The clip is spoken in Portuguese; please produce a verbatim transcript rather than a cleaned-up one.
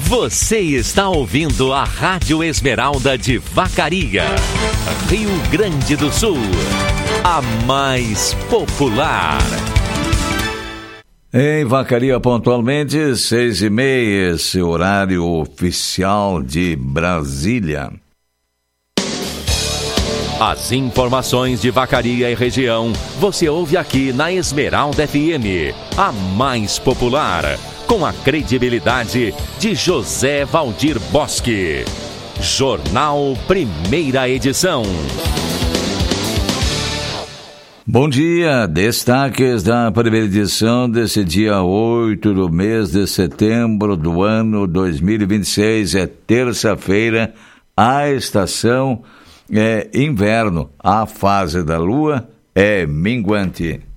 Você está ouvindo a Rádio Esmeralda de Vacaria, Rio Grande do Sul, a mais popular. Em Vacaria, pontualmente, seis e meia, esse horário oficial de Brasília. As informações de Vacaria e região, você ouve aqui na Esmeralda F M, a mais popular, com a credibilidade de José Valdir Bosque. Jornal Primeira Edição. Bom dia, destaques da primeira edição desse dia oito do mês de setembro do ano dois mil e vinte e seis, é terça-feira, a estação é inverno, a fase da lua é minguante.